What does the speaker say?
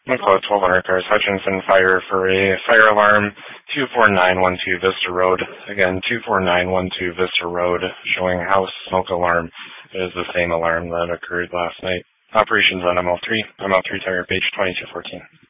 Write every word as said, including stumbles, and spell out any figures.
McLeod twelve hundred cars, Hutchinson Fire for a fire alarm, two four nine one two Vista Road. Again, two four nine one two Vista Road, showing house smoke alarm. It is the same alarm that occurred last night. Operations on M L three, M L three tire, page twenty-two fourteen.